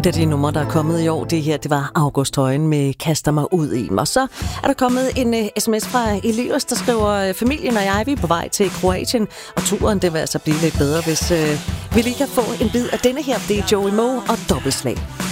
Et af de numre, der er kommet i år, det her, det var August Højen med Kaster mig ud i. Og så er der kommet en sms fra Elias, der skriver, familien og jeg, vi er på vej til Kroatien, og turen, det vil altså blive lidt bedre, hvis vi lige kan få en bid af denne her. Det er Joey Moe og Dobbeltslag.